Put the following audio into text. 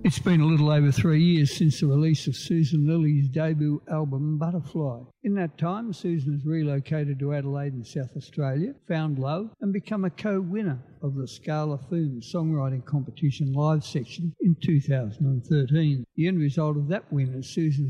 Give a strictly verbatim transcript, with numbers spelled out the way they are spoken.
It's been a little over three years since the release of Susan Lilly's debut album, Butterfly. In that time, Susan has relocated to Adelaide in South Australia, found love, and become a co-winner of the Scala Foom Songwriting Competition live section in two thousand thirteen. The end result of that win is Susan's